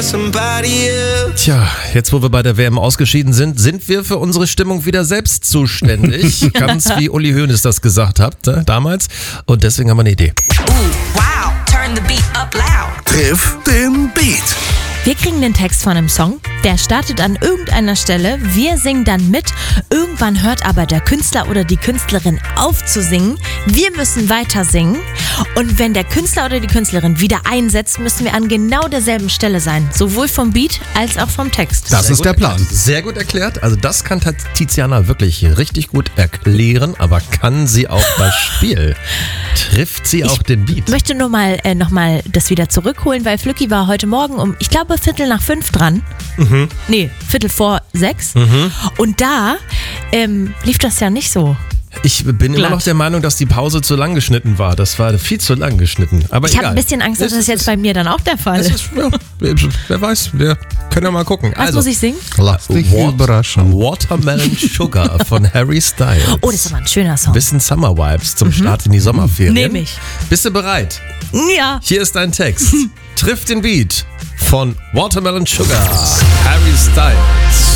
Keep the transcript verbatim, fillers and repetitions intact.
Tja, jetzt wo wir bei der W M ausgeschieden sind, sind wir für unsere Stimmung wieder selbst zuständig. Ganz wie Uli Hoeneß das gesagt hat äh, damals. Und deswegen haben wir eine Idee. Ooh, wow, turn the beat up loud. Triff den Beat. Wir kriegen den Text von einem Song, der startet an irgendeiner Stelle, wir singen dann mit, irgendwann hört aber der Künstler oder die Künstlerin auf zu singen, wir müssen weiter singen und wenn der Künstler oder die Künstlerin wieder einsetzt, müssen wir an genau derselben Stelle sein, sowohl vom Beat als auch vom Text. Das Sehr ist gut der Plan. erklärt. Sehr gut erklärt. Also das kann Tiziana wirklich richtig gut erklären, aber kann sie auch das Spiel? Trifft sie auch den Beat? Ich möchte nur mal äh, nochmal das wieder zurückholen, weil Flücki war heute Morgen um, ich glaube, Viertel nach fünf dran. Mhm. Nee, Viertel vor sechs. Mhm. Und da ähm, lief das ja nicht so. Ich bin glatt. immer noch der Meinung, dass die Pause zu lang geschnitten war. Das war viel zu lang geschnitten. Aber Ich habe egal. ein bisschen Angst, dass Es das jetzt ist- bei mir dann auch der Fall Es ist. ist, ja, wer weiß, wir können ja mal gucken. Was also, muss ich singen? Lass dich Wat- überraschen. Watermelon Sugar von Harry Styles. Oh, das ist aber ein schöner Song. Bisschen Summer Vibes zum Start in die Sommerferien. Nehm ich. Bist du bereit? Ja. Hier ist dein Text. Trifft den Beat von Watermelon Sugar, Harry Styles.